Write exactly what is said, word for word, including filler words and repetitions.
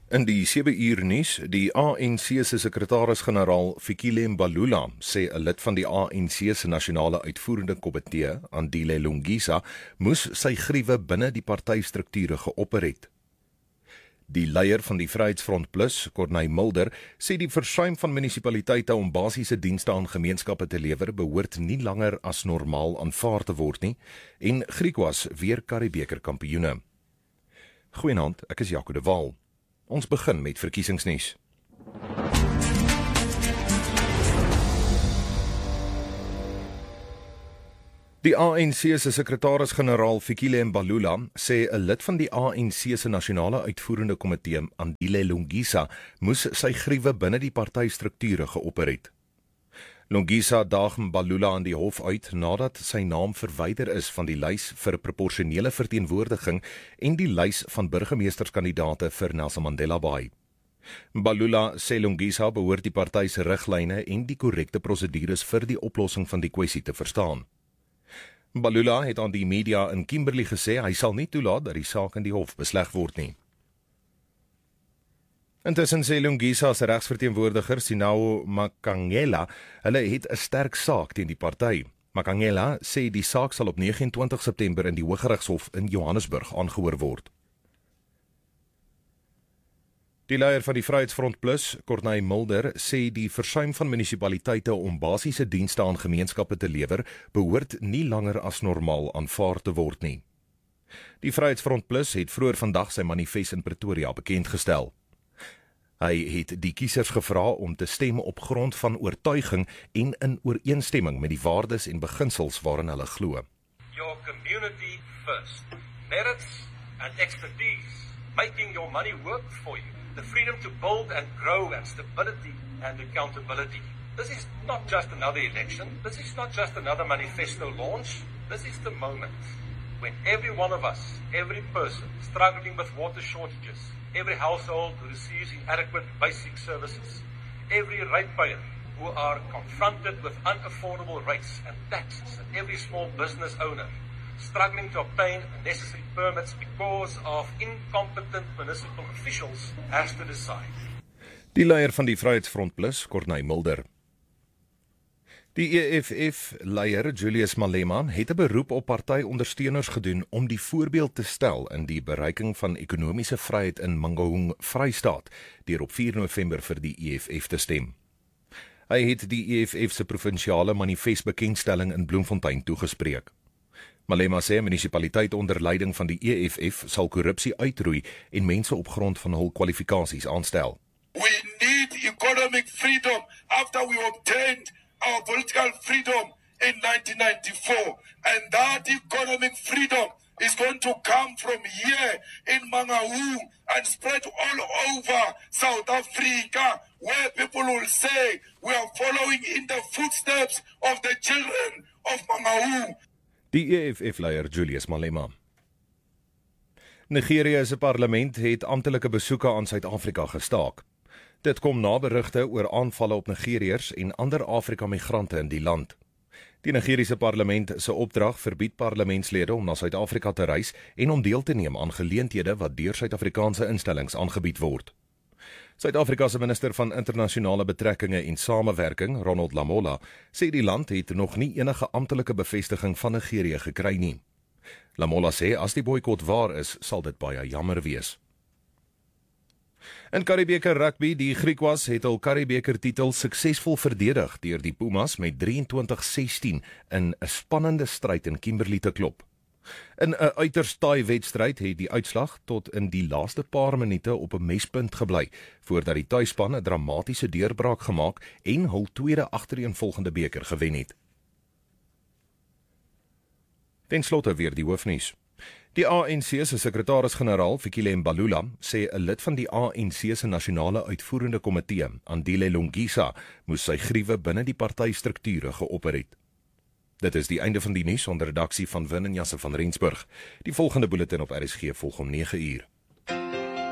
In die sewe uur nuus, die A N C se sekretaris-generaal Fikile Mbalula sê 'n lid van die A N C se nasionale uitvoerende komitee, Andile Lungisa, moes sy griewe binne die partystrukture geopper het. Die leier van die Vryheidsfront Plus, Corneille Mulder, sê die versuim van munisipaliteite om basiese dienste aan gemeenskappe te lewer behoort nie langer as normaal aanvaar te word nie, en Griquas weer Karibeker kampioene. Goeienaand, ek is Jaco de Waal. Ons begin met verkiesingsnuus. Die A N C se sekretaris-generaal Fikile Mbalula sê 'n lid van die A N C se nasionale uitvoerende komitee, Andile Lungisa, moes sy griewe binne die partystrukture geopper het. Lungisa daag Mbalula aan die hof uit nadat sy naam verwyder is van die lys vir proporsionele verteenwoordiging en die lys van burgemeesterskandidaate vir Nelson Mandela Bay. Mbalula sê Lungisa behoort die party se riglyne en die korrekte prosedures vir die oplossing van die kwessie te verstaan. Mbalula het aan die media in Kimberley gesê hy sal nie toelaat dat die saak in die hof besleg word nie. Intussen sê Lungisa se regsverteenwoordiger Sinao Makangela, hulle het 'n sterk saak teen die party. Makangela sê die saak sal op nege en twintig September in die Hooggeregshof in Johannesburg aangehoor word. Die leier van die Vryheidsfront Plus, Corneille Mulder, sê die versuim van munisipaliteite om basiese dienste aan gemeenskappe te lewer, behoort nie langer as normaal aanvaar te word nie. Die Vryheidsfront Plus het vroeër vandag sy manifest in Pretoria bekendgestel. Hy het die kiesers gevra om te stem op grond van oortuiging en in ooreenstemming met die waardes en beginsels waarin hulle glo. Your community first. Merits and expertise. Making your money work for you. The freedom to build and grow and stability and accountability. This is not just another election. This is not just another manifesto launch. This is the moment when every one of us, every person struggling with water shortages, every household who receives inadequate basic services, every ratepayer who are confronted with unaffordable rates and taxes, and every small business owner struggling to obtain necessary permits because of incompetent municipal officials has to decide. Die leier van die Vryheidsfront Plus, Corneille Mulder. Die E F F-leier Julius Malema het 'n beroep op partyondersteuners gedoen om die voorbeeld te stel in die bereiking van ekonomiese vryheid in Mangaung, Vrystaat, deur op vier November vir die E F F te stem. Hy het die E F F se provinsiale manifest bekendstelling in Bloemfontein toegespreek. Malema sê munisipaliteit onder leiding van die E F F sal korrupsie uitroei en mense op grond van hul kwalifikasies aanstel. We need economic freedom after we obtained our political freedom in nineteen ninety-four, and that economic freedom is going to come from here in Mangaung and spread all over South Africa, where people will say we are following in the footsteps of the children of Mangaung. Die E F F-leier Julius Malema. Nigeria se parlement het amptelike besoeke aan Suid-Afrika gestaak. Dit kom na berigte oor aanvalle op Nigeriërs en ander Afrika-migrante in die land. Die Nigeriese parlement se opdrag verbied parlementslede om na Suid-Afrika te reis en om deel te neem aan geleenthede wat deur Suid-Afrikaanse instellings aangebied word. Suid-Afrika se minister van internasionale betrekkinge en samewerking, Ronald Lamola, sê die land het nog nie enige amptelike bevestiging van Nigerië gekry nie. Lamola sê as die boikot waar is, sal dit baie jammer wees. In Karibeker rugby, die Griquas het hul Karibeker titel suksesvol verdedig deur die Pumas met drieëntwintig sestien in 'n spannende stryd in Kimberley te klop. In 'n uiters taai wedstryd het die uitslag tot in die laaste paar minute op 'n mespunt gebly, voordat die tuisspan 'n dramatiese deurbraak gemaak en hul tweede agtereenvolgende beker gewen het. Ten slotte weer die hoofnuus. Die A N C se sekretaris-generaal Fikile Mbalula sê 'n lid van die A N C se nasionale uitvoerende komitee, Andile Lungisa, moes sy griewe binne die partystrukture geopper het. Dit is die einde van die nuus onder redaksie van Win en Jasse van Rensburg. Die volgende bulletin op R S G volg om nege uur.